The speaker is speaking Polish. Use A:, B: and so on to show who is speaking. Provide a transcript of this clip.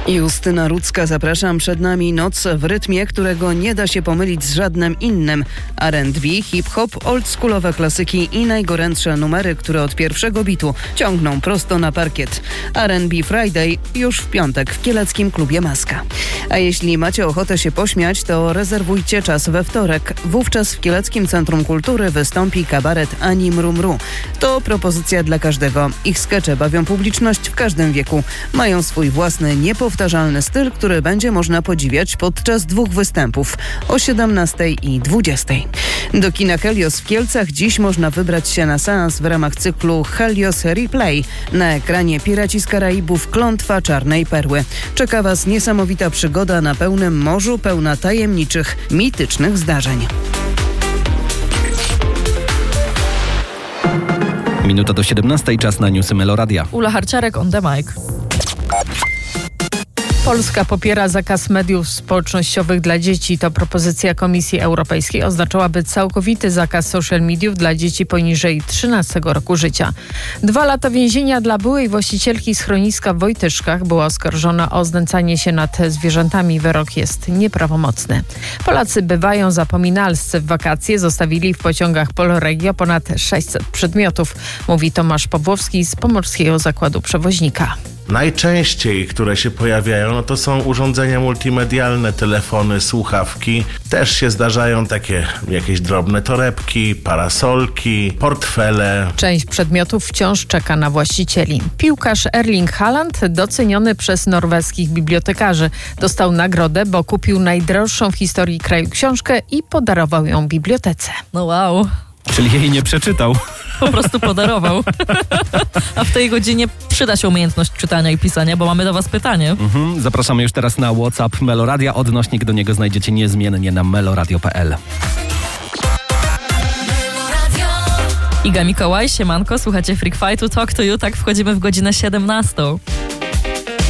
A: Justyna Rudzka, zapraszam. Przed nami noc w rytmie, którego nie da się pomylić z żadnym innym. R&B, hip-hop, oldschoolowe klasyki i najgorętsze numery, które od pierwszego bitu ciągną prosto na parkiet. R&B Friday już w piątek w kieleckim klubie Maska. A jeśli macie ochotę się pośmiać, to rezerwujcie czas we wtorek. Wówczas w Kieleckim Centrum Kultury wystąpi kabaret Ani Mru Mru. To propozycja dla każdego. Ich skecze bawią publiczność w każdym wieku. Mają swój własny, niepowtarzalny styl, który będzie można podziwiać podczas 2 występów o 17 i 20. Do kina Helios w Kielcach dziś można wybrać się na seans w ramach cyklu Helios Replay. Na ekranie Piraci z Karaibów, Klątwa Czarnej Perły. Czeka Was niesamowita przygoda na pełnym morzu, pełna tajemniczych, mitycznych zdarzeń.
B: Minuta do 17, czas na newsy Meloradia.
C: Ula Harciarek on the mic. Polska popiera zakaz mediów społecznościowych dla dzieci. To propozycja Komisji Europejskiej oznaczałaby całkowity zakaz social mediów dla dzieci poniżej 13 roku życia. 2 lata więzienia dla byłej właścicielki schroniska w Wojtyszkach. Była oskarżona o znęcanie się nad zwierzętami. Wyrok jest nieprawomocny. Polacy bywają zapominalscy. W wakacje zostawili w pociągach Polregio ponad 600 przedmiotów, mówi Tomasz Pawłowski z Pomorskiego Zakładu Przewoźnika.
D: Najczęściej, które się pojawiają, to są urządzenia multimedialne, telefony, słuchawki. Też się zdarzają takie jakieś drobne torebki, parasolki, portfele.
C: Część przedmiotów wciąż czeka na właścicieli. Piłkarz Erling Haaland, doceniony przez norweskich bibliotekarzy, dostał nagrodę, bo kupił najdroższą w historii kraju książkę i podarował ją bibliotece.
E: No wow.
B: Czyli jej nie przeczytał.
E: Po prostu podarował. A w tej godzinie przyda się umiejętność czytania i pisania, bo mamy do Was pytanie.
B: Zapraszamy już teraz na WhatsApp Meloradia. Odnośnik do niego znajdziecie niezmiennie na meloradio.pl.
E: Iga Mikołaj, siemanko, słuchacie Freak Fightu, Talk to You, tak wchodzimy w godzinę 17.